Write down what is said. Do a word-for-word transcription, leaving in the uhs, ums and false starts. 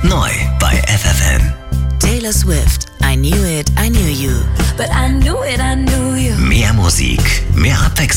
Neu bei F F M. Taylor Swift, I Knew It, I Knew You. But I knew it, I knew you. Mehr Musik, mehr Abwechslung.